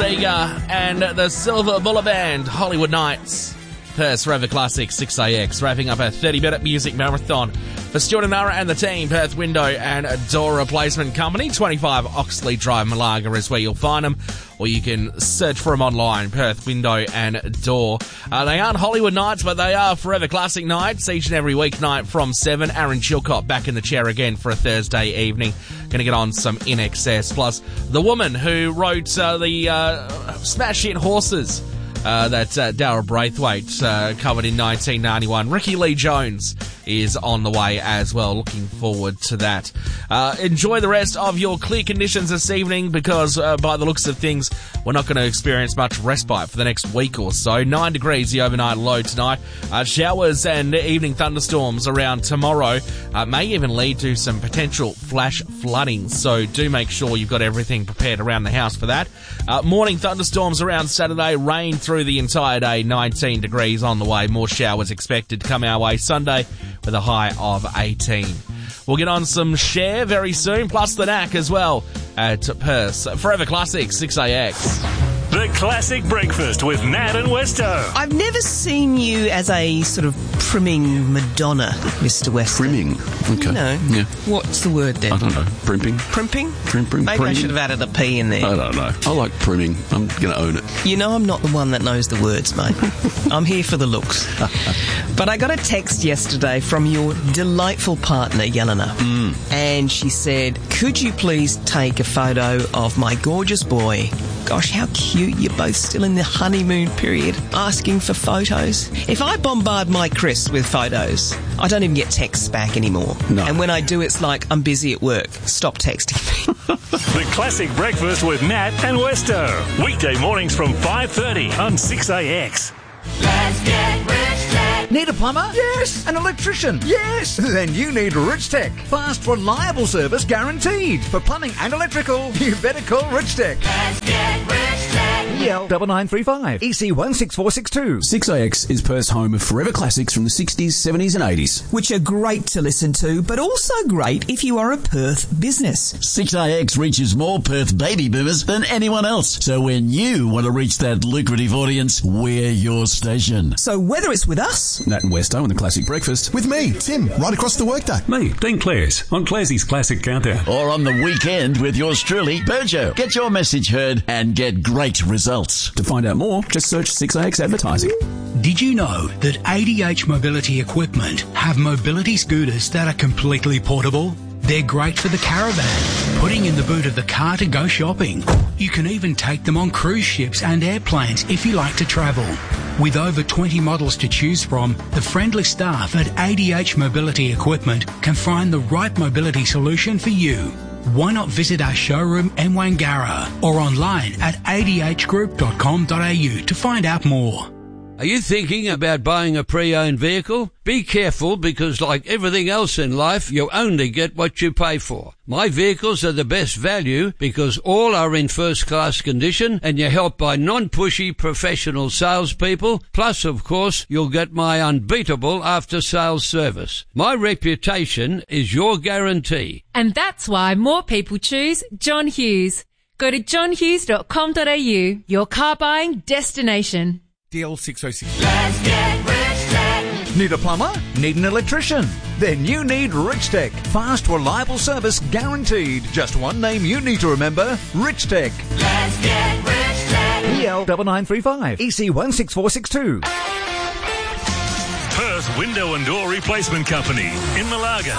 Vega and the Silver Bullet Band, Hollywood Nights. Perth's Forever Classic 6AX, wrapping up a 30-minute music marathon for Stuart and Nara and the team. Perth Window and Door Replacement Company, 25 Oxley Drive, Malaga is where you'll find them, or you can search for them online, Perth Window and Door. They aren't Hollywood Nights, but they are Forever Classic Nights, each and every weeknight from 7. Aaron Chilcott back in the chair again for a Thursday evening. Going to get on some In Excess. Plus, the woman who wrote the smash hit Horses, that Daryl Braithwaite covered in 1991. Ricky Lee Jones is on the way as well. Looking forward to that. Enjoy the rest of your clear conditions this evening because by the looks of things, we're not going to experience much respite for the next week or so. 9 degrees the overnight low tonight. Showers and evening thunderstorms around tomorrow may even lead to some potential flash flooding. So do make sure you've got everything prepared around the house for that. Morning thunderstorms around Saturday. Rain through the entire day. 19 degrees on the way. More showers expected to come our way Sunday with a high of 18. We'll get on some Share very soon, plus the Knack as well at Perth's Forever Classic 6AX. The Classic Breakfast with Nat and Westo. I've never seen you as a sort of primming Madonna, Mr. Westo. Primming? Okay. No. Yeah. What's the word then? I don't know. Primping? Primping? Primping? Maybe I should have added a P in there. I don't know. I like primming. I'm going to own it. You know I'm not the one that knows the words, mate. I'm here for the looks. But I got a text yesterday from your delightful partner, Yelena. And she said, could you please take a photo of my gorgeous boy? Gosh, how cute. You're both still in the honeymoon period, asking for photos. If I bombard my Chris with photos, I don't even get texts back anymore. No. And when I do, it's like, I'm busy at work. Stop texting me. The Classic Breakfast with Nat and Westo. Weekday mornings from 5:30 on 6AX. Let's get rich tech. Need a plumber? Yes. An electrician? Yes. Then you need Rich Tech. Fast, reliable service guaranteed. For plumbing and electrical, you better call Rich Tech. Let's get rich tech. EL 9935 EC 16462. 6AX is Perth's home of forever classics from the 60s, 70s and 80s. Which are great to listen to, but also great if you are a Perth business. 6AX reaches more Perth baby boomers than anyone else. So when you want to reach that lucrative audience, we're your station. So whether it's with us, Nat and Westo and the Classic Breakfast, with me, Tim, right across the workday. Me, Dean Clares, on Clarsey's Classic Countdown. Or on the weekend with yours truly, Berjo. Get your message heard and get great results. To find out more, just search 6AX advertising. Did you know that ADH Mobility Equipment have mobility scooters that are completely portable? They're great for the caravan, putting in the boot of the car to go shopping. You can even take them on cruise ships and airplanes if you like to travel. With over 20 models to choose from, the friendly staff at ADH Mobility Equipment can find the right mobility solution for you. Why not visit our showroom in Wangara or online at adhgroup.com.au to find out more. Are you thinking about buying a pre-owned vehicle? Be careful because like everything else in life, you only get what you pay for. My vehicles are the best value because all are in first-class condition and you're helped by non-pushy professional salespeople. Plus, of course, you'll get my unbeatable after-sales service. My reputation is your guarantee. And that's why more people choose John Hughes. Go to johnhughes.com.au, your car buying destination. DL 606. Let's get rich tech. Need a plumber? Need an electrician? Then you need Rich Tech. Fast, reliable service guaranteed. Just one name you need to remember, Rich Tech. Let's get rich tech. EL 9935 EC 16462. Perth Window and Door Replacement Company in Malaga.